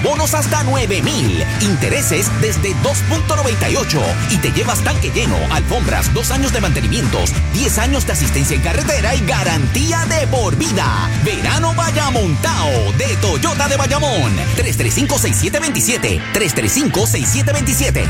bonos hasta 9,000. Intereses desde 2.98. Y te llevas tanque lleno, alfombras, 2 años de mantenimientos, 10 años de asistencia en carretera y garantía de por vida. Verano Bayamontao de Toyota de Bayamón. 335-6727. 335-6727.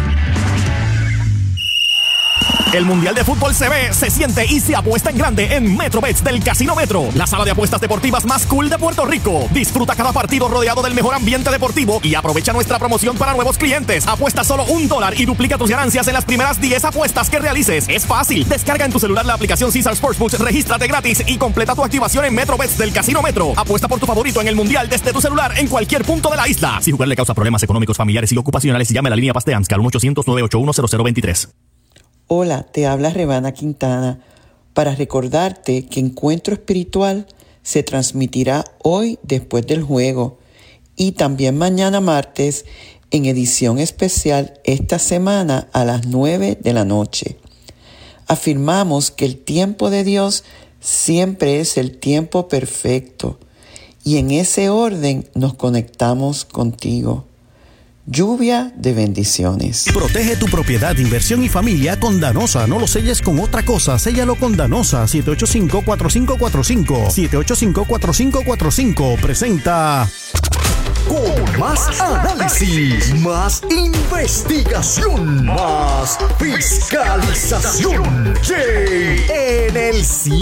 El Mundial de Fútbol se ve, se siente y se apuesta en grande en MetroBets del Casino Metro, la sala de apuestas deportivas más cool de Puerto Rico. Disfruta cada partido rodeado del mejor ambiente deportivo y aprovecha nuestra promoción para nuevos clientes. Apuesta solo $1 y duplica tus ganancias en las primeras 10 apuestas que realices. Es fácil. Descarga en tu celular la aplicación Caesar Sportsbooks, regístrate gratis y completa tu activación en MetroBets del Casino Metro. Apuesta por tu favorito en el Mundial desde tu celular en cualquier punto de la isla. Si jugar le causa problemas económicos, familiares y ocupacionales, llame a la línea Paz de AMSCA al 1-800-981-0023. Hola, te habla Revana Quintana para recordarte que Encuentro Espiritual se transmitirá hoy después del juego y también mañana martes en edición especial esta semana a las 9 de la noche. Afirmamos que el tiempo de Dios siempre es el tiempo perfecto y en ese orden nos conectamos contigo. Lluvia de bendiciones. Protege tu propiedad, inversión y familia con Danosa. No lo selles con otra cosa, séllalo con Danosa. 785-4545. 785-4545. Presenta... Con más análisis, más investigación, más fiscalización. Jay en el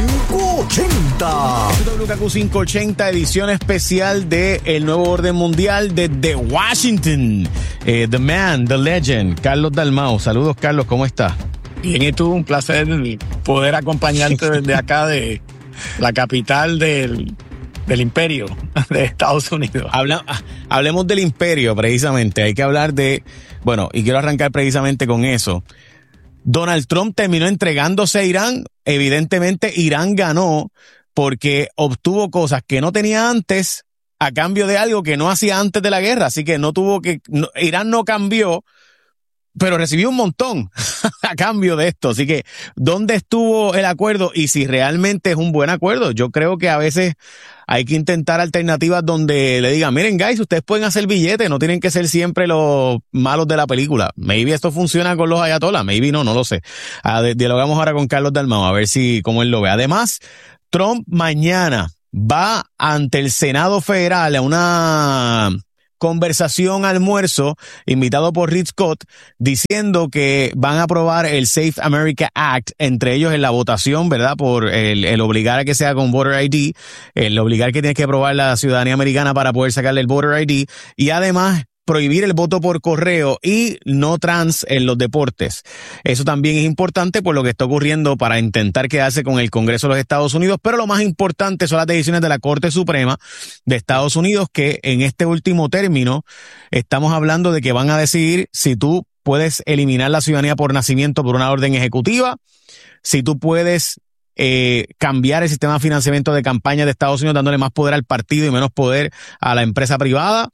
580. WKQ 580, edición especial de El Nuevo Orden Mundial desde Washington. The man, the legend, Carlos Dalmau. Saludos, Carlos, ¿cómo estás? Bien, y tú, un placer poder acompañarte desde acá de la capital del imperio de Estados Unidos. Hablemos del imperio, precisamente. Hay que hablar de... Bueno, y quiero arrancar precisamente con eso. Donald Trump terminó entregándose a Irán. Evidentemente, Irán ganó porque obtuvo cosas que no tenía antes a cambio de algo que no hacía antes de la guerra. Así que Irán no cambió, pero recibió un montón a cambio de esto. Así que, ¿dónde estuvo el acuerdo? Y si realmente es un buen acuerdo. Yo creo que a veces hay que intentar alternativas donde le digan, miren, guys, ustedes pueden hacer billetes, no tienen que ser siempre los malos de la película. Maybe esto funciona con los ayatolás, maybe no lo sé. Dialogamos ahora con Carlos Dalmau, a ver cómo él lo ve. Además, Trump mañana va ante el Senado Federal a una conversación, almuerzo, invitado por Rick Scott, diciendo que van a aprobar el Safe America Act, entre ellos en la votación, ¿verdad? Por el obligar a que sea con Voter ID, el obligar que tienes que aprobar la ciudadanía americana para poder sacarle el Voter ID, y además prohibir el voto por correo y no trans en los deportes. Eso también es importante por lo que está ocurriendo para intentar quedarse con el Congreso de los Estados Unidos, pero lo más importante son las decisiones de la Corte Suprema de Estados Unidos, que en este último término estamos hablando de que van a decidir si tú puedes eliminar la ciudadanía por nacimiento por una orden ejecutiva, si tú puedes cambiar el sistema de financiamiento de campaña de Estados Unidos dándole más poder al partido y menos poder a la empresa privada,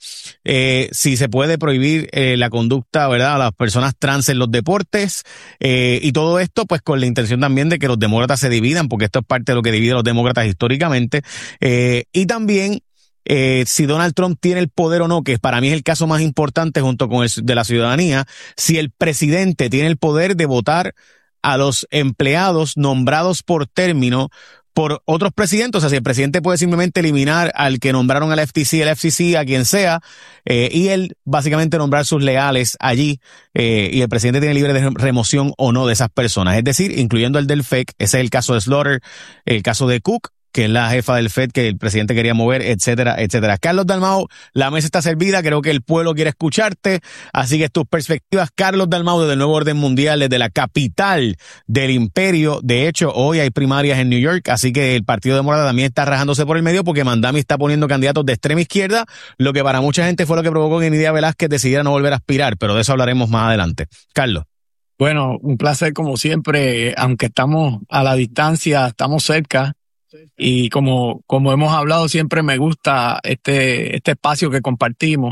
si se puede prohibir la conducta, ¿verdad?, a las personas trans en los deportes, y todo esto pues con la intención también de que los demócratas se dividan, porque esto es parte de lo que divide a los demócratas históricamente, y también si Donald Trump tiene el poder o no, que para mí es el caso más importante junto con el de la ciudadanía, si el presidente tiene el poder de votar a los empleados nombrados por término por otros presidentes. O sea, si el presidente puede simplemente eliminar al que nombraron al FTC, el FCC, a quien sea, y él básicamente nombrar sus leales allí, y el presidente tiene libre de remoción o no de esas personas. Es decir, incluyendo el del FEC, ese es el caso de Slaughter, el caso de Cook, que es la jefa del FED que el presidente quería mover, etcétera, etcétera. Carlos Dalmau, la mesa está servida, creo que el pueblo quiere escucharte, así que tus perspectivas, Carlos Dalmau, desde el Nuevo Orden Mundial, desde la capital del imperio. De hecho, hoy hay primarias en New York, así que el Partido Demócrata también está rajándose por el medio porque Mandami está poniendo candidatos de extrema izquierda, lo que para mucha gente fue lo que provocó que Nidia Velázquez decidiera no volver a aspirar, pero de eso hablaremos más adelante. Carlos. Bueno, un placer como siempre, aunque estamos a la distancia, estamos cerca. Y como hemos hablado, siempre me gusta este espacio que compartimos,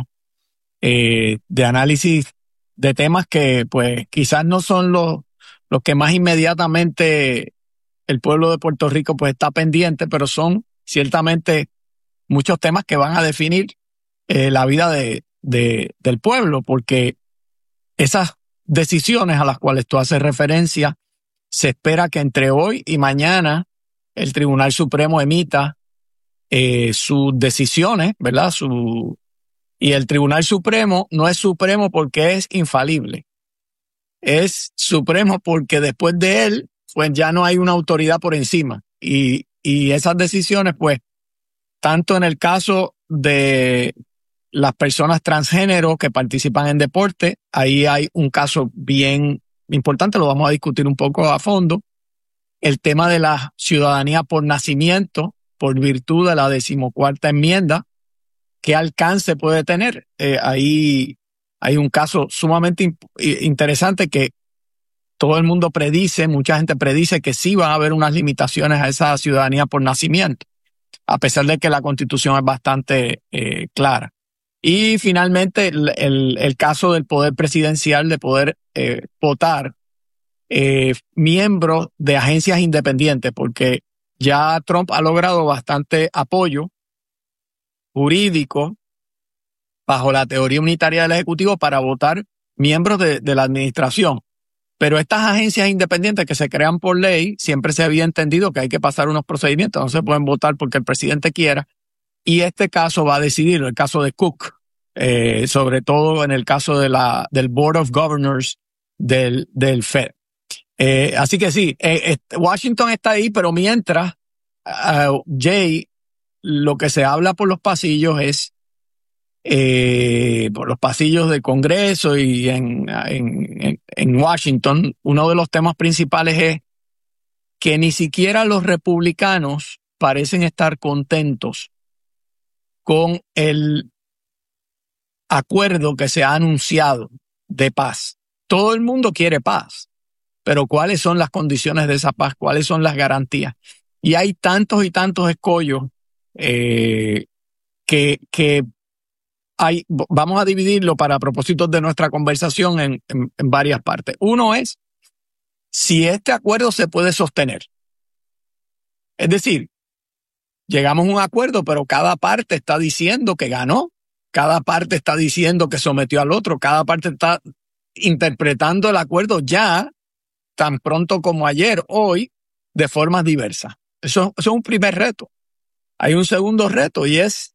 de análisis de temas que pues quizás no son los que más inmediatamente el pueblo de Puerto Rico pues está pendiente, pero son ciertamente muchos temas que van a definir la vida de del pueblo, porque esas decisiones a las cuales tú haces referencia, se espera que entre hoy y mañana el Tribunal Supremo emita sus decisiones, ¿verdad? Y el Tribunal Supremo no es supremo porque es infalible. Es supremo porque después de él, pues ya no hay una autoridad por encima. Y esas decisiones, pues, tanto en el caso de las personas transgénero que participan en deporte, ahí hay un caso bien importante, lo vamos a discutir un poco a fondo. El tema de la ciudadanía por nacimiento, por virtud de la 14ª enmienda, ¿qué alcance puede tener? Ahí hay un caso sumamente interesante que todo el mundo predice, mucha gente predice que sí va a haber unas limitaciones a esa ciudadanía por nacimiento, a pesar de que la Constitución es bastante clara. Y finalmente el caso del poder presidencial de poder votar miembros de agencias independientes, porque ya Trump ha logrado bastante apoyo jurídico bajo la teoría unitaria del Ejecutivo para votar miembros de la administración. Pero estas agencias independientes que se crean por ley, siempre se había entendido que hay que pasar unos procedimientos, no se pueden votar porque el presidente quiera. Y este caso va a decidir, el caso de Cook, sobre todo en el caso del Board of Governors del Fed. Así que sí, Washington está ahí, pero mientras, Jay, lo que se habla por los pasillos es por los pasillos del Congreso y en Washington, uno de los temas principales es que ni siquiera los republicanos parecen estar contentos con el acuerdo que se ha anunciado de paz. Todo el mundo quiere paz, pero ¿cuáles son las condiciones de esa paz? ¿Cuáles son las garantías? Y hay tantos y tantos escollos que vamos a dividirlo para propósitos de nuestra conversación en varias partes. Uno es si este acuerdo se puede sostener. Es decir, llegamos a un acuerdo, pero cada parte está diciendo que ganó, cada parte está diciendo que sometió al otro, cada parte está interpretando el acuerdo ya, tan pronto como ayer, hoy, de formas diversas. Eso es un primer reto. Hay un segundo reto y es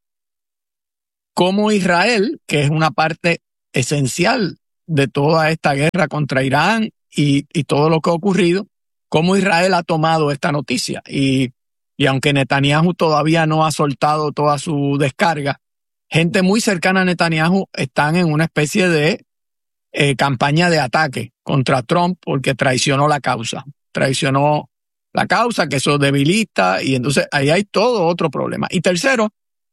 cómo Israel, que es una parte esencial de toda esta guerra contra Irán y todo lo que ha ocurrido, cómo Israel ha tomado esta noticia. Y aunque Netanyahu todavía no ha soltado toda su descarga, gente muy cercana a Netanyahu están en una especie de campaña de ataque contra Trump porque traicionó la causa. Traicionó la causa, que eso debilita, y entonces ahí hay todo otro problema. Y tercero,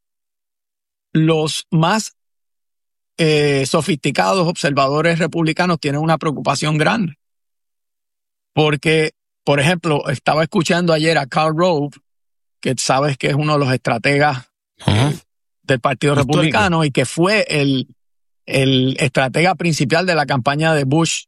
los más sofisticados observadores republicanos tienen una preocupación grande. Porque, por ejemplo, estaba escuchando ayer a Karl Rove, que sabes que es uno de los estrategas del Partido Republicano y que fue el estratega principal de la campaña de Bush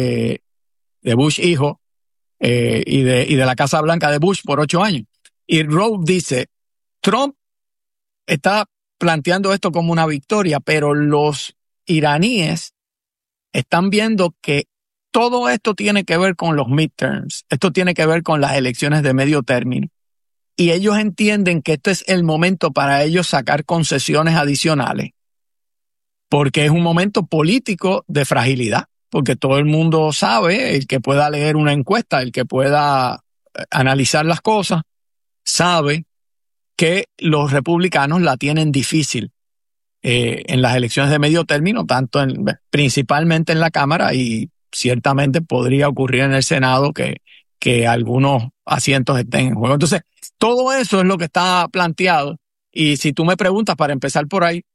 hijo, y de la Casa Blanca de Bush por 8 años. Y Rove dice, Trump está planteando esto como una victoria, pero los iraníes están viendo que todo esto tiene que ver con los midterms, esto tiene que ver con las elecciones de medio término. Y ellos entienden que este es el momento para ellos sacar concesiones adicionales, porque es un momento político de fragilidad, porque todo el mundo sabe, el que pueda leer una encuesta, el que pueda analizar las cosas, sabe que los republicanos la tienen difícil en las elecciones de medio término, principalmente en la Cámara, y ciertamente podría ocurrir en el Senado que algunos asientos estén en juego. Entonces, todo eso es lo que está planteado. Y si tú me preguntas, para empezar por ahí,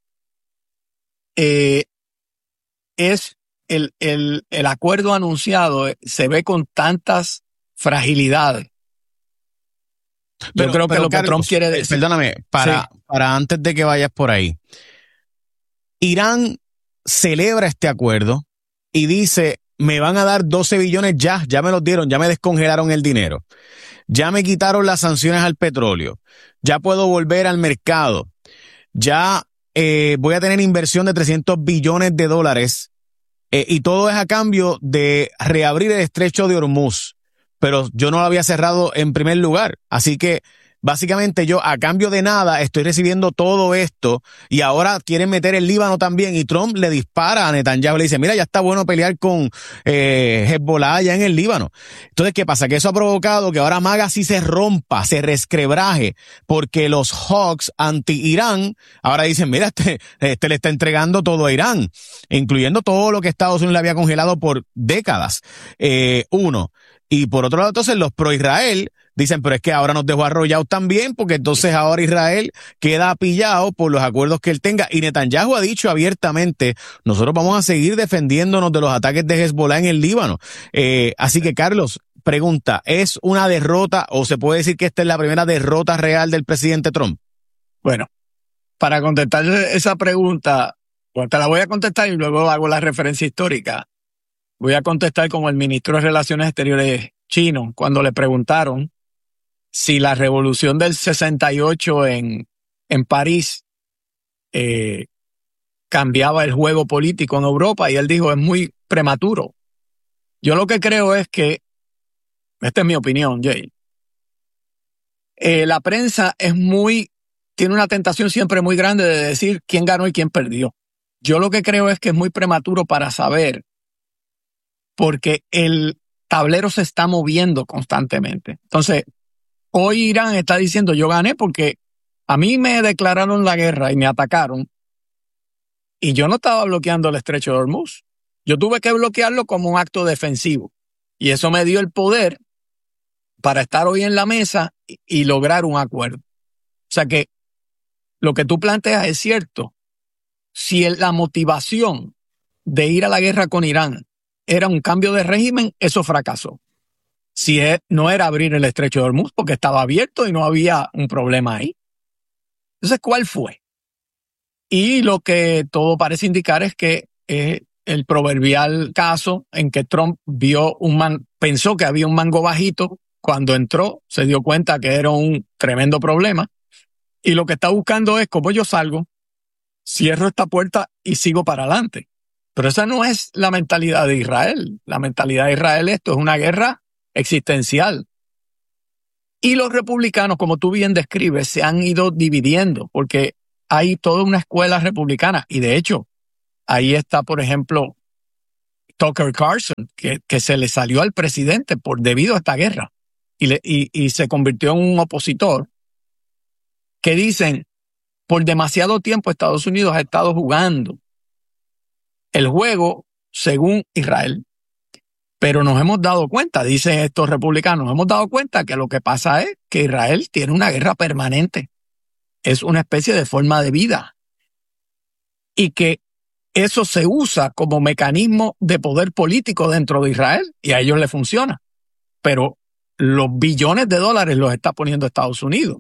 es el acuerdo anunciado, se ve con tantas fragilidades. Yo creo que lo que Trump quiere decir... Perdóname, para antes de que vayas por ahí. Irán celebra este acuerdo y dice, me van a dar 12 billones ya me los dieron, ya me descongelaron el dinero. Ya me quitaron las sanciones al petróleo. Ya puedo volver al mercado. Ya voy a tener inversión de $300 billones y todo es a cambio de reabrir el estrecho de Hormuz, pero yo no lo había cerrado en primer lugar, así que básicamente yo a cambio de nada estoy recibiendo todo esto y ahora quieren meter el Líbano también y Trump le dispara a Netanyahu, le dice, mira, ya está bueno pelear con Hezbollah allá en el Líbano. Entonces, ¿qué pasa? Que eso ha provocado que ahora Maga sí se rompa, se resquebraje, porque los Hawks anti-Irán ahora dicen, mira, este le está entregando todo a Irán, incluyendo todo lo que Estados Unidos le había congelado por décadas. Uno. Y por otro lado, entonces, los pro-Israel dicen, pero es que ahora nos dejó arrollados también, porque entonces ahora Israel queda pillado por los acuerdos que él tenga. Y Netanyahu ha dicho abiertamente, nosotros vamos a seguir defendiéndonos de los ataques de Hezbollah en el Líbano. Así que, Carlos, pregunta, ¿es una derrota o se puede decir que esta es la primera derrota real del presidente Trump? Bueno, para contestar esa pregunta, pues te la voy a contestar y luego hago la referencia histórica. Voy a contestar como el ministro de Relaciones Exteriores chino, cuando le preguntaron si la revolución del 68 en París cambiaba el juego político en Europa, y él dijo, es muy prematuro. Yo lo que creo es que, esta es mi opinión, Jay, la prensa tiene una tentación siempre muy grande de decir quién ganó y quién perdió. Yo lo que creo es que es muy prematuro para saber, porque el tablero se está moviendo constantemente. Entonces, hoy Irán está diciendo, yo gané porque a mí me declararon la guerra y me atacaron, y yo no estaba bloqueando el estrecho de Hormuz. Yo tuve que bloquearlo como un acto defensivo. Y eso me dio el poder para estar hoy en la mesa y lograr un acuerdo. O sea que lo que tú planteas es cierto. Si la motivación de ir a la guerra con Irán era un cambio de régimen, eso fracasó. Si no era abrir el estrecho de Hormuz porque estaba abierto y no había un problema ahí. Entonces, ¿cuál fue? Y lo que todo parece indicar es que el proverbial caso en que Trump pensó que había un mango bajito, cuando entró se dio cuenta que era un tremendo problema, y lo que está buscando es cómo yo salgo, cierro esta puerta y sigo para adelante. Pero esa no es la mentalidad de Israel. La mentalidad de Israel, esto es una guerra existencial. Y los republicanos, como tú bien describes, se han ido dividiendo porque hay toda una escuela republicana. Y de hecho, ahí está, por ejemplo, Tucker Carlson, que se le salió al presidente debido a esta guerra y se convirtió en un opositor, que dicen, por demasiado tiempo Estados Unidos ha estado jugando el juego según Israel. Pero nos hemos dado cuenta, dicen estos republicanos, nos hemos dado cuenta que lo que pasa es que Israel tiene una guerra permanente. Es una especie de forma de vida. Y que eso se usa como mecanismo de poder político dentro de Israel y a ellos les funciona. Pero los billones de dólares los está poniendo Estados Unidos.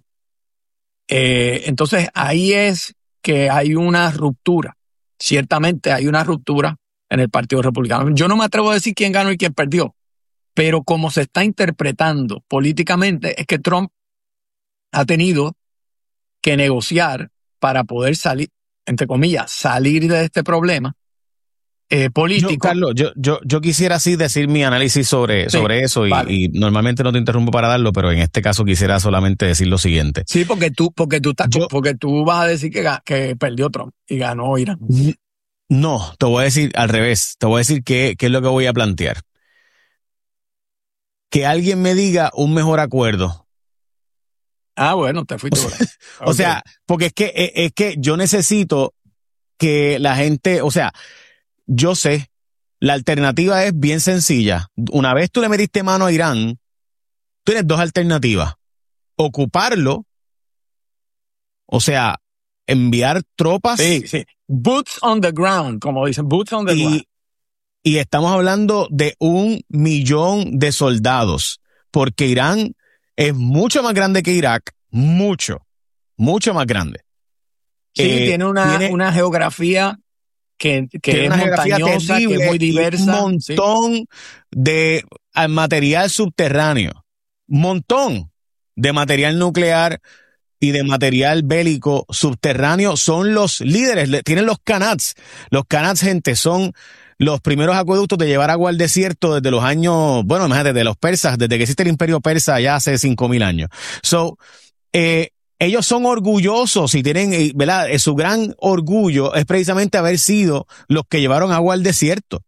Entonces ahí es que hay una ruptura. Ciertamente hay una ruptura en el Partido Republicano. Yo no me atrevo a decir quién ganó y quién perdió, pero como se está interpretando políticamente es que Trump ha tenido que negociar para poder salir, entre comillas, salir de este problema político. Carlos, yo quisiera así decir mi análisis sobre eso vale. y normalmente no te interrumpo para darlo, pero en este caso quisiera solamente decir lo siguiente. Sí, porque tú vas a decir que perdió Trump y ganó Irán. No, te voy a decir al revés. Te voy a decir qué es lo que voy a plantear. Que alguien me diga un mejor acuerdo. Ah, bueno, te fuiste. O sea, porque es que yo necesito que la gente, o sea, yo sé, la alternativa es bien sencilla. Una vez tú le metiste mano a Irán, tú tienes dos alternativas. Ocuparlo, o sea, enviar tropas. Sí. Boots on the ground, como dicen, boots on the ground. Y estamos hablando de 1 millón de soldados, porque Irán es mucho más grande que Irak, mucho más grande. Sí, tiene una geografía que es montañosa, que es muy diversa. Un montón de material subterráneo, montón de material nuclear y de material bélico subterráneo son los líderes, tienen los Qanats. Los Qanats, gente, son los primeros acueductos de llevar agua al desierto desde los años, bueno, imagínate, de los persas, desde que existe el imperio persa ya hace 5,000 años. Ellos son orgullosos y tienen, ¿verdad? Su gran orgullo es precisamente haber sido los que llevaron agua al desierto.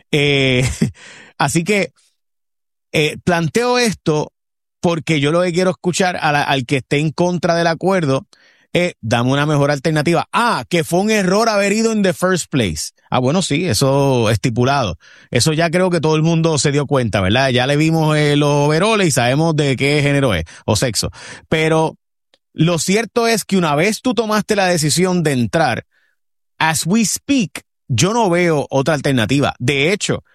Así que planteo esto porque yo lo que quiero escuchar al que esté en contra del acuerdo es, dame una mejor alternativa. Que fue un error haber ido in the first place. Bueno, sí, eso estipulado. Eso ya creo que todo el mundo se dio cuenta, ¿verdad? Ya le vimos los overoles y sabemos de qué género es o sexo. Pero lo cierto es que una vez tú tomaste la decisión de entrar, as we speak, yo no veo otra alternativa. De hecho,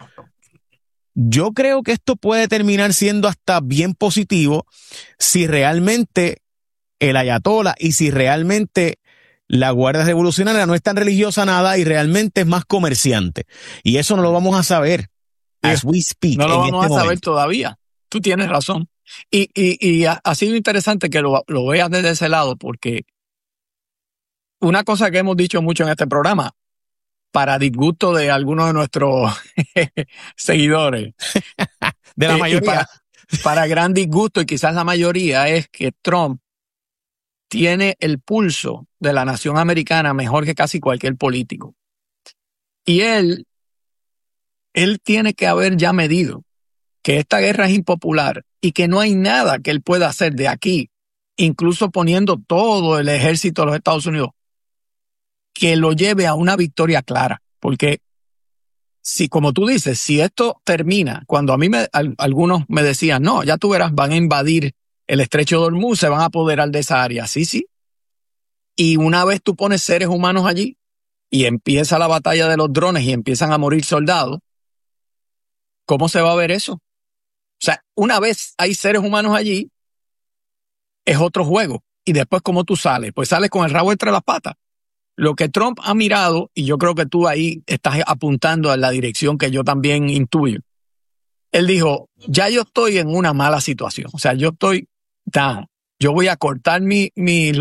yo creo que esto puede terminar siendo hasta bien positivo si realmente el ayatollah y si realmente la Guardia Revolucionaria no es tan religiosa nada y realmente es más comerciante. Y eso no lo vamos a saber as we speak. No lo vamos a saber todavía. Tú tienes razón. Y ha sido interesante que lo veas desde ese lado, porque una cosa que hemos dicho mucho en este programa, para disgusto de algunos de nuestros seguidores, de la mayoría, para gran disgusto y quizás la mayoría, es que Trump tiene el pulso de la nación americana mejor que casi cualquier político. Y él tiene que haber ya medido que esta guerra es impopular y que no hay nada que él pueda hacer de aquí, incluso poniendo todo el ejército de los Estados Unidos, que lo lleve a una victoria clara. Porque si, como tú dices, si esto termina, cuando a mí algunos me decían, no, ya tú verás, van a invadir el estrecho de Hormuz, se van a apoderar de esa área. Sí. Y una vez tú pones seres humanos allí y empieza la batalla de los drones y empiezan a morir soldados, ¿cómo se va a ver eso? O sea, una vez hay seres humanos allí, es otro juego. Y después, ¿cómo tú sales? Pues sales con el rabo entre las patas. Lo que Trump ha mirado, y yo creo que tú ahí estás apuntando en la dirección que yo también intuyo. Él dijo, ya yo estoy en una mala situación. O sea, yo estoy down. Yo voy a cortar mis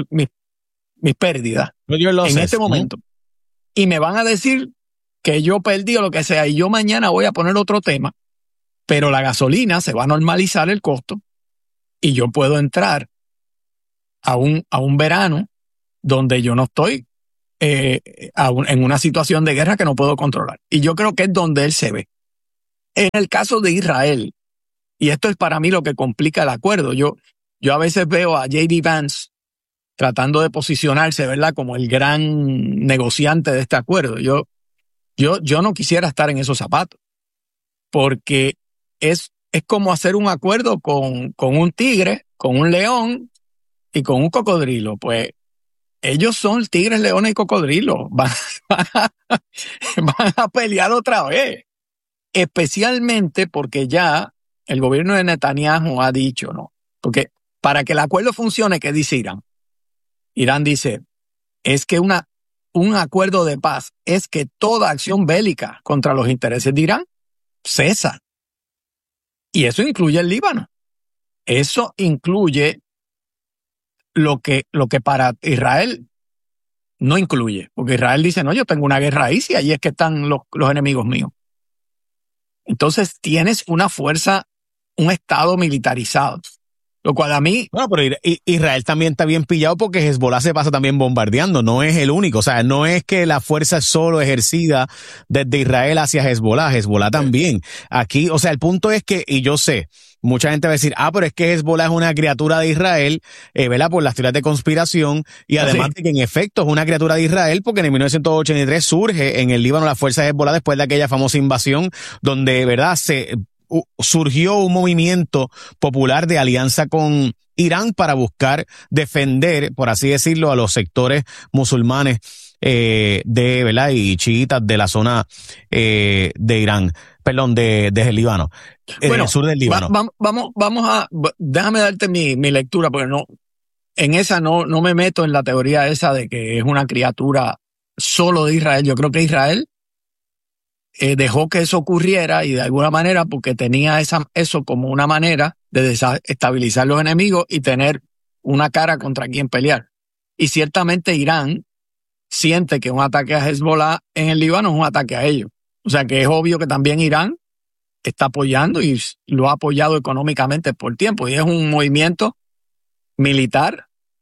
pérdidas en este momento. Y me van a decir que yo perdí o lo que sea. Y yo mañana voy a poner otro tema. Pero la gasolina se va a normalizar el costo. Y yo puedo entrar a un verano donde yo no estoy en una situación de guerra que no puedo controlar. Y yo creo que es donde él se ve. En el caso de Israel, y esto es para mí lo que complica el acuerdo, yo a veces veo a J.D. Vance tratando de posicionarse, ¿verdad?, como el gran negociante de este acuerdo. Yo no quisiera estar en esos zapatos, porque es como hacer un acuerdo con un tigre, con un león y con un cocodrilo. Pues ellos son tigres, leones y cocodrilos. Van a pelear otra vez. Especialmente porque ya el gobierno de Netanyahu ha dicho, ¿no? Porque para que el acuerdo funcione, ¿qué dice Irán? Irán dice, es que un acuerdo de paz es que toda acción bélica contra los intereses de Irán cesa. Y eso incluye el Líbano. Eso incluye lo que para Israel no incluye. Porque Israel dice, no, yo tengo una guerra ahí, si ahí es que están los enemigos míos. Entonces tienes una fuerza, un estado militarizado. Lo cual a mí... Bueno, pero Israel también está bien pillado porque Hezbollah se pasa también bombardeando. No es el único. O sea, no es que la fuerza es solo ejercida desde Israel hacia Hezbollah. Hezbollah también. Aquí, o sea, el punto es que, y yo sé, mucha gente va a decir, pero es que Hezbollah es una criatura de Israel, ¿verdad? Por las teorías de conspiración. Y además de que en efecto es una criatura de Israel porque en 1983 surge en el Líbano la fuerza de Hezbollah después de aquella famosa invasión donde, ¿verdad?, surgió un movimiento popular de alianza con Irán para buscar defender, por así decirlo, a los sectores musulmanes ¿verdad?, y chiitas de la zona de Irán, perdón, del Líbano, del sur del Líbano. Déjame darte mi lectura, porque en esa no me meto en la teoría esa de que es una criatura solo de Israel. Yo creo que Israel dejó que eso ocurriera y de alguna manera porque tenía eso como una manera de desestabilizar los enemigos y tener una cara contra quien pelear. Y ciertamente Irán siente que un ataque a Hezbollah en el Líbano es un ataque a ellos. O sea que es obvio que también Irán está apoyando y lo ha apoyado económicamente por tiempo. Y es un movimiento militar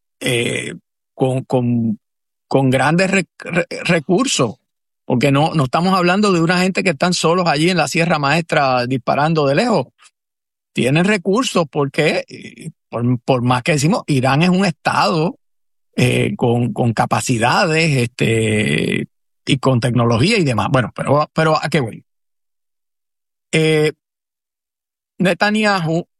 con grandes recursos. Porque no estamos hablando de una gente que están solos allí en la Sierra Maestra disparando de lejos. Tienen recursos porque, por más que decimos, Irán es un estado con capacidades y con tecnología y demás. Bueno, pero ¿a qué voy? Netanyahu,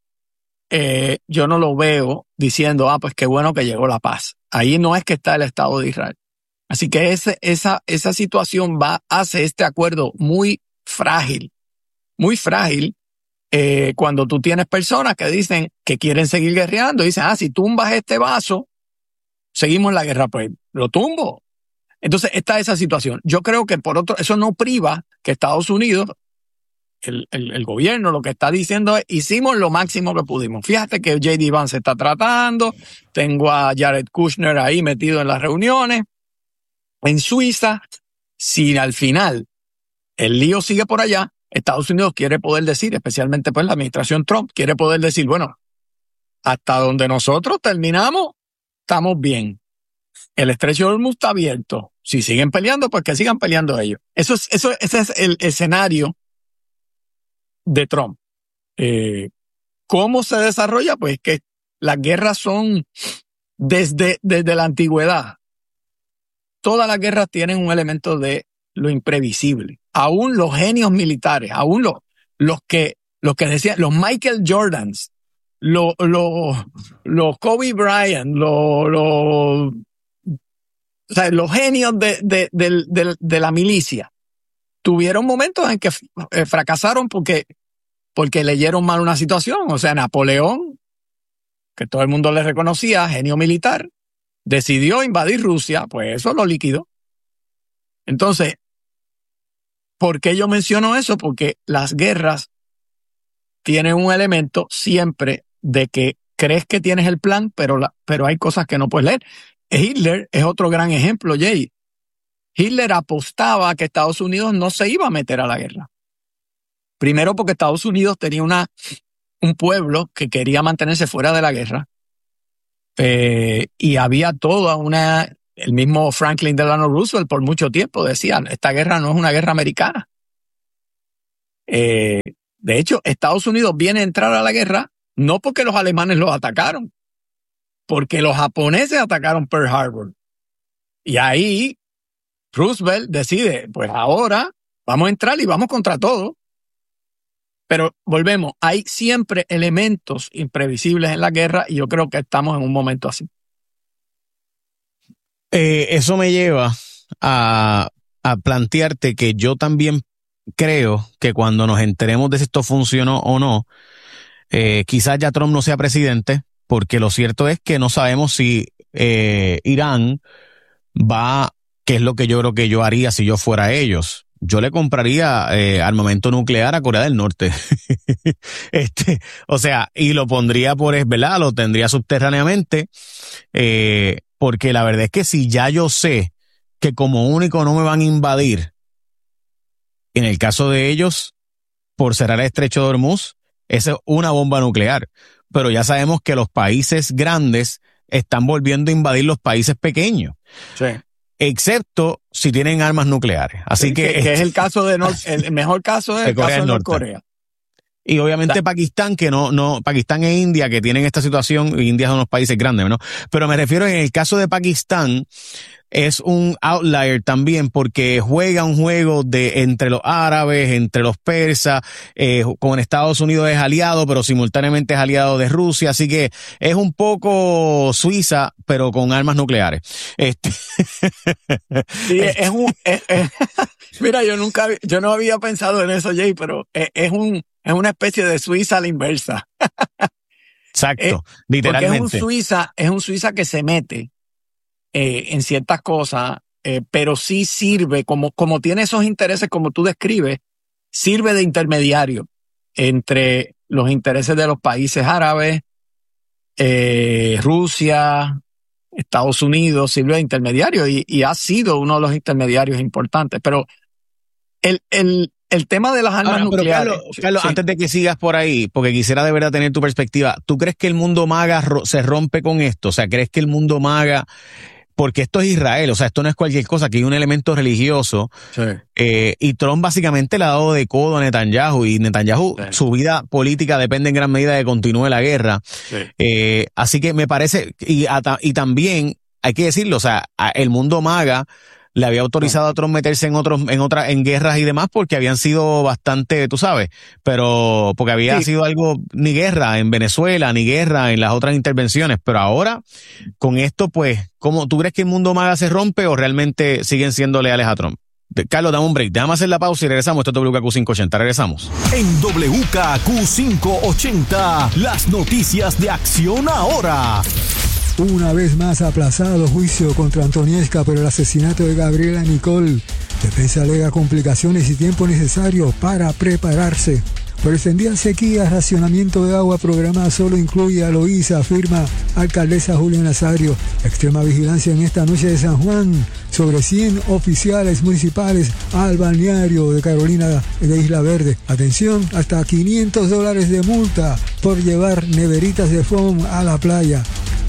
yo no lo veo diciendo, pues qué bueno que llegó la paz. Ahí no es que está el Estado de Israel. Así que esa situación hace este acuerdo muy frágil cuando tú tienes personas que dicen que quieren seguir guerreando y dicen, si tumbas este vaso, seguimos la guerra, pues lo tumbo. Entonces está esa situación. Yo creo que eso no priva que Estados Unidos, el gobierno, lo que está diciendo es, hicimos lo máximo que pudimos. Fíjate que J.D. Vance está tratando, tengo a Jared Kushner ahí metido en las reuniones. En Suiza, si al final el lío sigue por allá, Estados Unidos quiere poder decir, especialmente pues la administración Trump, quiere poder decir, bueno, hasta donde nosotros terminamos, estamos bien. El estrecho de Hormuz está abierto. Si siguen peleando, pues que sigan peleando ellos. Ese es el escenario de Trump. ¿Cómo se desarrolla? Pues que las guerras son desde la antigüedad. Todas las guerras tienen un elemento de lo imprevisible. Aún los genios militares, aún los que decían, los Michael Jordans, los Kobe Bryant, los genios de la milicia, tuvieron momentos en que fracasaron porque leyeron mal una situación. O sea, Napoleón, que todo el mundo le reconocía, genio militar, decidió invadir Rusia, pues eso lo liquidó. Entonces, ¿por qué yo menciono eso? Porque las guerras tienen un elemento siempre de que crees que tienes el plan, pero hay cosas que no puedes leer. Hitler es otro gran ejemplo, Jay. Hitler apostaba a que Estados Unidos no se iba a meter a la guerra. Primero porque Estados Unidos tenía un pueblo que quería mantenerse fuera de la guerra. Y había el mismo Franklin Delano Roosevelt por mucho tiempo decía, esta guerra no es una guerra americana. De hecho, Estados Unidos viene a entrar a la guerra no porque los alemanes los atacaron, porque los japoneses atacaron Pearl Harbor. Y ahí Roosevelt decide, pues ahora vamos a entrar y vamos contra todo. Pero volvemos, hay siempre elementos imprevisibles en la guerra y yo creo que estamos en un momento así. Eso me lleva a plantearte que yo también creo que cuando nos enteremos de si esto funcionó o no, quizás ya Trump no sea presidente, porque lo cierto es que no sabemos si Irán que es lo que yo creo que yo haría si yo fuera ellos. Yo le compraría armamento nuclear a Corea del Norte. O sea, y lo pondría ¿verdad? Lo tendría subterráneamente, porque la verdad es que si ya yo sé que como único no me van a invadir, en el caso de ellos, por cerrar el estrecho de Hormuz, esa es una bomba nuclear. Pero ya sabemos que los países grandes están volviendo a invadir los países pequeños. Sí. Excepto si tienen armas nucleares. Así que es el caso el mejor caso es el caso de Norcorea. Y obviamente Pakistán, Pakistán e India, que tienen esta situación, India son unos países grandes, ¿no? Pero me refiero en el caso de Pakistán, es un outlier también porque juega un juego entre los árabes, entre los persas, con Estados Unidos es aliado, pero simultáneamente es aliado de Rusia, así que es un poco Suiza, pero con armas nucleares. Sí, mira, yo no había pensado en eso, Jay, pero es una especie de Suiza a la inversa. Exacto, literalmente. Porque es un Suiza que se mete en ciertas cosas, pero sí sirve, como tiene esos intereses como tú describes, sirve de intermediario entre los intereses de los países árabes Rusia, Estados Unidos sirve de intermediario y ha sido uno de los intermediarios importantes. Pero el tema de las armas nucleares... Carlos, sí. Antes de que sigas por ahí, porque quisiera de verdad tener tu perspectiva, ¿tú crees que el mundo MAGA se rompe con esto? O sea, ¿crees que el mundo MAGA... Porque esto es Israel, o sea, esto no es cualquier cosa, aquí hay un elemento religioso. Sí. Y Trump básicamente le ha dado de codo a Netanyahu, y Netanyahu, sí, su vida política depende en gran medida de que continúe la guerra. Sí. Así que me parece, y también hay que decirlo, o sea, el mundo MAGA le había autorizado a Trump meterse en guerras y demás porque habían sido bastante, tú sabes, pero porque había sido algo, ni guerra en Venezuela, ni guerra en las otras intervenciones, pero ahora, con esto, pues, ¿cómo tú crees que el mundo MAGA se rompe o realmente siguen siendo leales a Trump? Carlos, dame un break, déjame hacer la pausa y regresamos. Esto es WKQ580, regresamos. En WKQ580, las noticias de Acción Ahora. Una vez más aplazado juicio contra Antoniesca por el asesinato de Gabriela Nicole. Defensa alega complicaciones y tiempo necesario para prepararse. Por extendida sequía, racionamiento de agua programada solo incluye a Loíza, afirma alcaldesa Julia Nazario. Extrema vigilancia en esta noche de San Juan. Sobre 100 oficiales municipales al balneario de Carolina de Isla Verde. Atención, hasta $500 de multa por llevar neveritas de foam a la playa.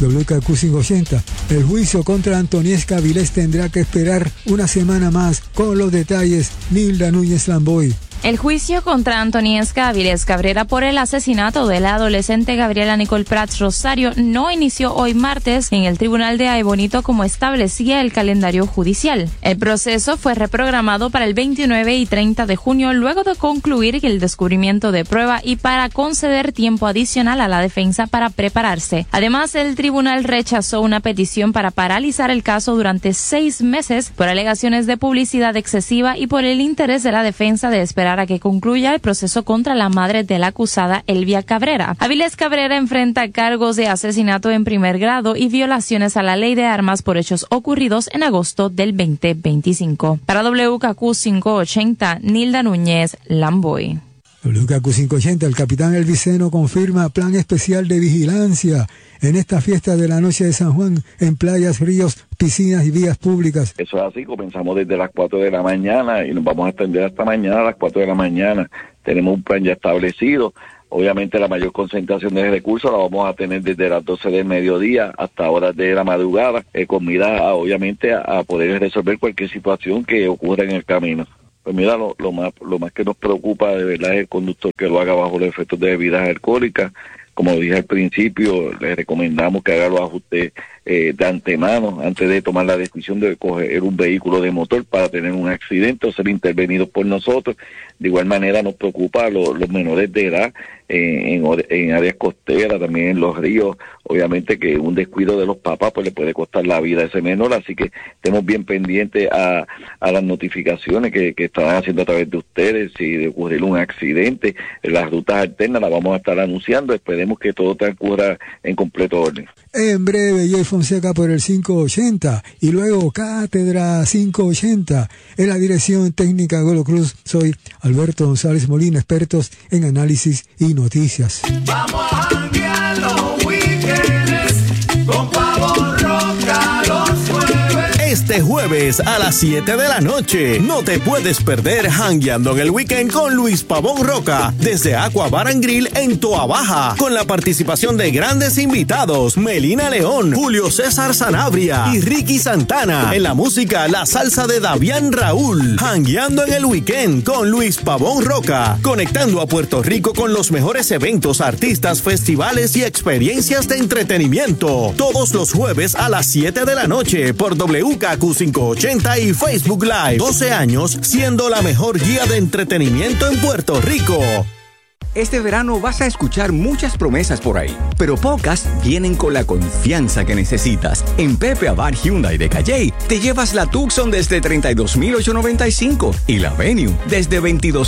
WKQ580. El juicio contra Antoniesca Vilés tendrá que esperar una semana más. Con los detalles, Nilda Núñez Lamboy. El juicio contra Antoniesca Avilés Cabrera por el asesinato de la adolescente Gabriela Nicole Prats Rosario no inició hoy martes en el Tribunal de Aybonito como establecía el calendario judicial. El proceso fue reprogramado para el 29 y 30 de junio luego de concluir el descubrimiento de prueba y para conceder tiempo adicional a la defensa para prepararse. Además, el tribunal rechazó una petición para paralizar el caso durante 6 meses por alegaciones de publicidad excesiva y por el interés de la defensa de esperar a que concluya el proceso contra la madre de la acusada Elvia Cabrera. Avilés Cabrera enfrenta cargos de asesinato en primer grado y violaciones a la ley de armas por hechos ocurridos en agosto del 2025. Para WKQ580, Nilda Núñez Lamboy. WKQ580, el capitán Elviceno confirma plan especial de vigilancia en esta fiesta de la noche de San Juan en playas, ríos, piscinas y vías públicas. Eso es así, comenzamos desde las 4 de la mañana y nos vamos a extender hasta mañana a las 4 de la mañana. Tenemos un plan ya establecido. Obviamente la mayor concentración de recursos la vamos a tener desde las 12 del mediodía hasta horas de la madrugada, con miras obviamente a poder resolver cualquier situación que ocurra en el camino. Pues mira, lo más que nos preocupa de verdad es el conductor que lo haga bajo los efectos de bebidas alcohólicas. Como dije al principio, les recomendamos que haga los ajustes de antemano antes de tomar la decisión de coger un vehículo de motor para tener un accidente o ser intervenido por nosotros. De igual manera nos preocupa los menores de edad en áreas costeras, también en los ríos. Obviamente que un descuido de los papás pues le puede costar la vida a ese menor, así que estemos bien pendientes a las notificaciones que estarán haciendo a través de ustedes. Si de ocurrir un accidente, las rutas alternas las vamos a estar anunciando. Esperemos que todo transcurra en completo orden. En breve, Jay Fonseca por el 580 y luego Cátedra 580. En la dirección técnica Golo Cruz, soy Alberto González Molina, expertos en análisis y noticias. Vamos a janguear los weekends con Pavón Roca los jueves. Este jueves a las 7 de la noche no te puedes perder Jangueando en el Weekend con Luis Pavón Roca desde Aqua Bar and Grill en Toa Baja, con la participación de grandes invitados Melina León, Julio César Sanabria y Ricky Santana. En la música, la salsa de Davián Raúl. Jangueando en el Weekend con Luis Pavón Roca, conectando a Puerto Rico con los mejores eventos, artistas, festivales y experiencias de entretenimiento. Todos los jueves a las 7 de la noche por WKQ580 y Facebook Live. 12 años siendo la mejor guía de entretenimiento en Puerto Rico. Este verano vas a escuchar muchas promesas por ahí, pero pocas vienen con la confianza que necesitas. En Pepe Abad Hyundai de Calley te llevas la Tucson desde $32,895 y la Venue desde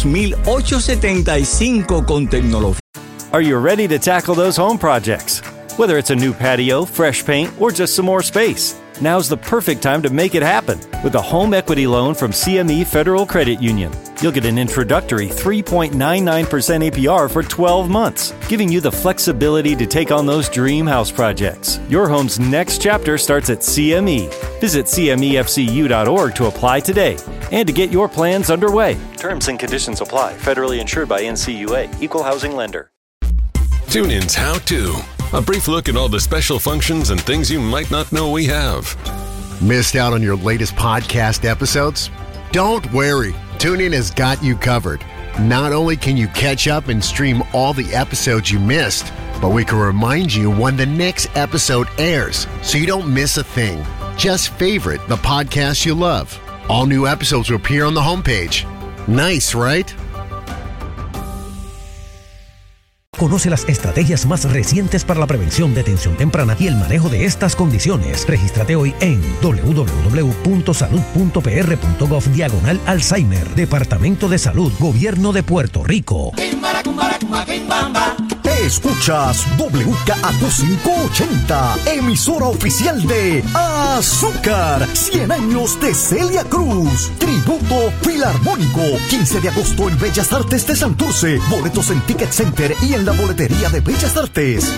$22,875 con tecnología. Are you ready to tackle those home projects? Whether it's a new patio, fresh paint, or just some more space, now's the perfect time to make it happen with a home equity loan from CME Federal Credit Union. You'll get an introductory 3.99% APR for 12 months, giving you the flexibility to take on those dream house projects. Your home's next chapter starts at CME. Visit CMEFCU.org to apply today and to get your plans underway. Terms and conditions apply. Federally insured by NCUA. Equal housing lender. TuneIn's How To. A brief look at all the special functions and things you might not know we have. Missed out on your latest podcast episodes? Don't worry. TuneIn has got you covered. Not only can you catch up and stream all the episodes you missed, but we can remind you when the next episode airs so you don't miss a thing. Just favorite the podcast you love. All new episodes will appear on the homepage. Nice, right? Conoce las estrategias más recientes para la prevención, detención temprana y el manejo de estas condiciones. Regístrate hoy en www.salud.pr.gov/Alzheimer. Departamento de Salud, Gobierno de Puerto Rico. Escuchas WKAQ 580, emisora oficial de Azúcar, 100 años de Celia Cruz, tributo filarmónico, 15 de agosto en Bellas Artes de Santurce, boletos en Ticket Center y en la boletería de Bellas Artes.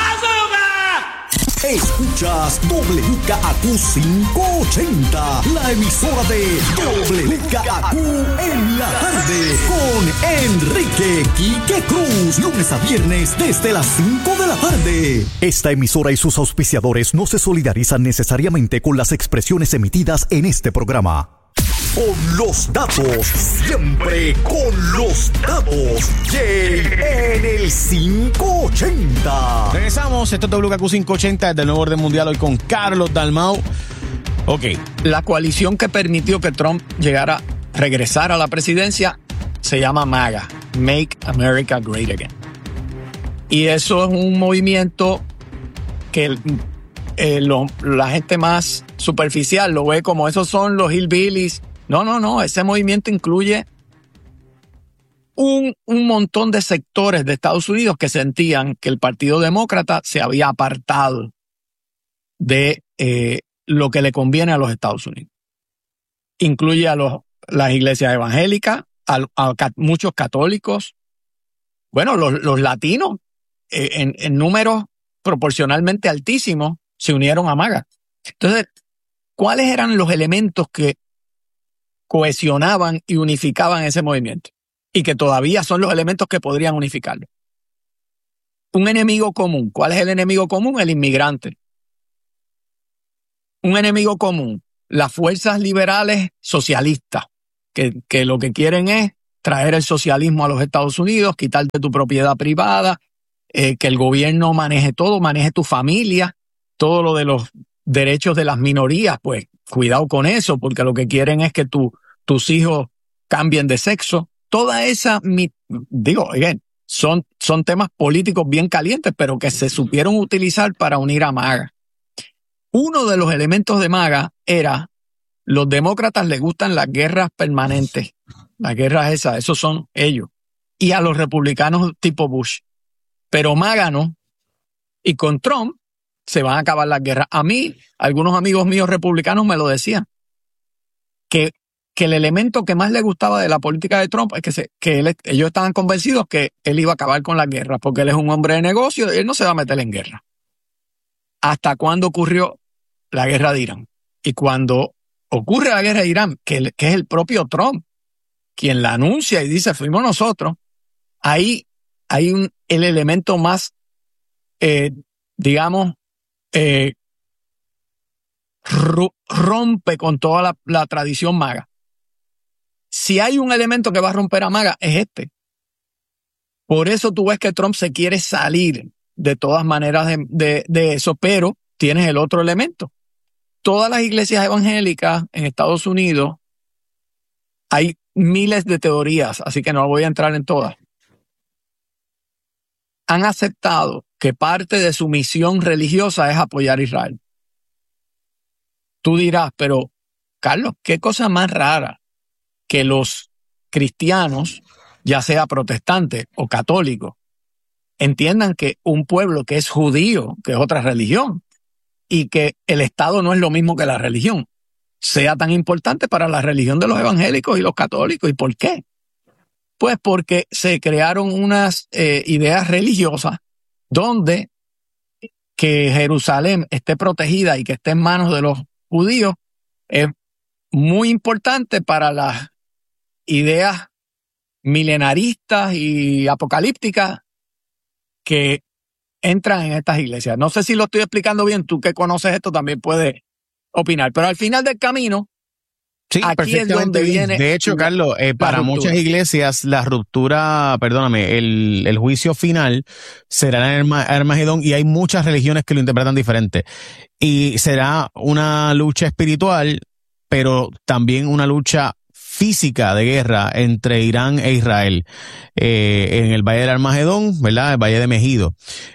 Escuchas WKAQ 580, la emisora de WKAQ en la tarde, con Enrique Quique Cruz, lunes a viernes desde las 5 de la tarde. Esta emisora y sus auspiciadores no se solidarizan necesariamente con las expresiones emitidas en este programa. Con los datos, siempre con los datos. Jay en el 580. Regresamos, esto es WKAQ 580 desde el Nuevo Orden Mundial, hoy con Carlos Dalmau. Ok. La coalición que permitió que Trump regresara a la presidencia se llama MAGA, Make America Great Again. Y eso es un movimiento que la gente más superficial lo ve como esos son los hillbillies. No, ese movimiento incluye un montón de sectores de Estados Unidos que sentían que el Partido Demócrata se había apartado de lo que le conviene a los Estados Unidos. Incluye a las iglesias evangélicas, a muchos católicos, bueno, los latinos en números proporcionalmente altísimos se unieron a MAGA. Entonces, ¿cuáles eran los elementos que cohesionaban y unificaban ese movimiento? Y que todavía son los elementos que podrían unificarlo. Un enemigo común. ¿Cuál es el enemigo común? El inmigrante. Un enemigo común. Las fuerzas liberales socialistas, que lo que quieren es traer el socialismo a los Estados Unidos, quitarte tu propiedad privada, que el gobierno maneje todo, maneje tu familia, todo lo de los derechos de las minorías, pues cuidado con eso, porque lo que quieren es que tus hijos cambien de sexo. Toda esa, son temas políticos bien calientes, pero que se supieron utilizar para unir a MAGA. Uno de los elementos de MAGA era, los demócratas les gustan las guerras permanentes, las guerras esos son ellos, y a los republicanos tipo Bush. Pero MAGA no, y con Trump se van a acabar las guerras. A mí, algunos amigos míos republicanos me lo decían, que el elemento que más le gustaba de la política de Trump es que ellos estaban convencidos que él iba a acabar con la guerra, porque él es un hombre de negocio y él no se va a meter en guerra. ¿Hasta cuándo ocurrió la guerra de Irán? Y cuando ocurre la guerra de Irán, que es el propio Trump quien la anuncia y dice, fuimos nosotros, ahí hay el elemento más, rompe con toda la tradición MAGA. Si hay un elemento que va a romper a MAGA, es este. Por eso tú ves que Trump se quiere salir de todas maneras de eso, pero tienes el otro elemento. Todas las iglesias evangélicas en Estados Unidos, hay miles de teorías, así que no voy a entrar en todas, han aceptado que parte de su misión religiosa es apoyar a Israel. Tú dirás, pero Carlos, qué cosa más rara que los cristianos, ya sea protestantes o católicos, entiendan que un pueblo que es judío, que es otra religión, y que el Estado no es lo mismo que la religión, sea tan importante para la religión de los evangélicos y los católicos. ¿Y por qué? Pues porque se crearon unas ideas religiosas donde que Jerusalén esté protegida y que esté en manos de los judíos es muy importante para las ideas milenaristas y apocalípticas que entran en estas iglesias. No sé si lo estoy explicando bien, tú que conoces esto también puedes opinar, pero al final del camino, sí, aquí es donde viene. De hecho, Carlos, para muchas iglesias la ruptura, el juicio final será en Armagedón, y hay muchas religiones que lo interpretan diferente. Y será una lucha espiritual, pero también una lucha física de guerra entre Irán e Israel en el Valle del Armagedón, ¿verdad? El Valle de Megido.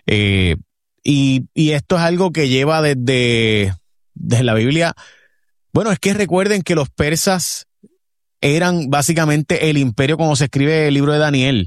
Y esto es algo que lleva desde la Biblia. Bueno, es que recuerden que los persas eran básicamente el imperio, como se escribe el libro de Daniel.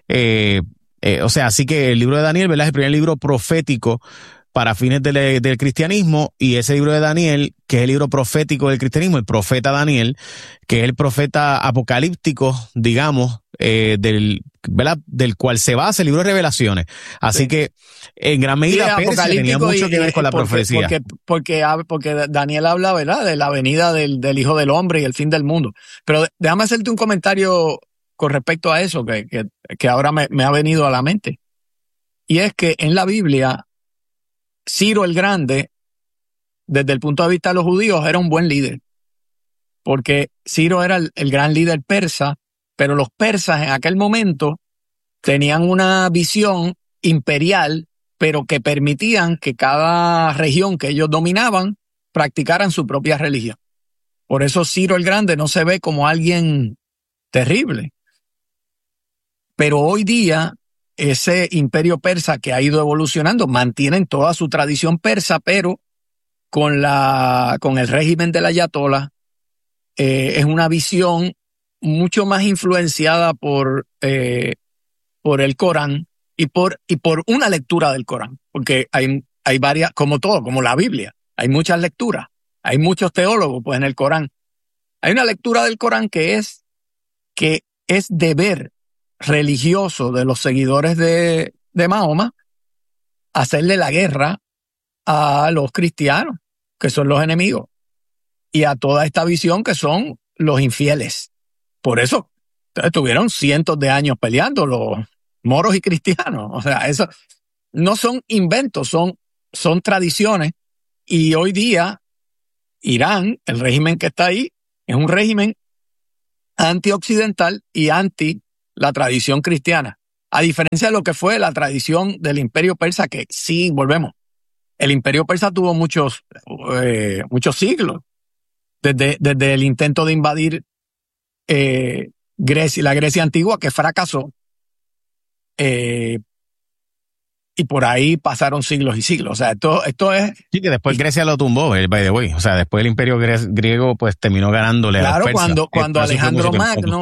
Así que el libro de Daniel, ¿verdad?, es el primer libro profético para fines del cristianismo, y ese libro de Daniel, que es el libro profético del cristianismo, el profeta Daniel, que es el profeta apocalíptico, digamos, del cual se basa el libro de Revelaciones. Así que, en gran medida, Persia tenía mucho que ver con la profecía. Porque Daniel habla, ¿verdad?, de la venida del Hijo del Hombre y el fin del mundo. Pero déjame hacerte un comentario con respecto a eso, que ahora me ha venido a la mente. Y es que en la Biblia, Ciro el Grande, desde el punto de vista de los judíos, era un buen líder, porque Ciro era el gran líder persa, pero los persas en aquel momento tenían una visión imperial, pero que permitían que cada región que ellos dominaban practicaran su propia religión. Por eso Ciro el Grande no se ve como alguien terrible. Pero hoy día, ese imperio persa que ha ido evolucionando, mantienen toda su tradición persa, pero con el régimen del ayatolá, es una visión mucho más influenciada por el Corán y por una lectura del Corán, porque hay varias, como todo, como la Biblia, hay muchas lecturas, hay muchos teólogos, pues en el Corán hay una lectura del Corán que es deber religioso de los seguidores de Mahoma hacerle la guerra a los cristianos, que son los enemigos, y a toda esta visión que son los infieles. Por eso estuvieron cientos de años peleando los moros y cristianos. O sea, eso no son inventos, son tradiciones. Y hoy día Irán, el régimen que está ahí, es un régimen antioccidental y anti la tradición cristiana, a diferencia de lo que fue la tradición del imperio persa, que sí, volvemos, el imperio persa tuvo muchos siglos, desde el intento de invadir Grecia, la Grecia antigua, que fracasó, y por ahí pasaron siglos y siglos. O sea, esto es... Sí, que después Grecia lo tumbó, by the way. O sea, después el imperio griego pues terminó ganándole a los persas. Cuando Alejandro Magno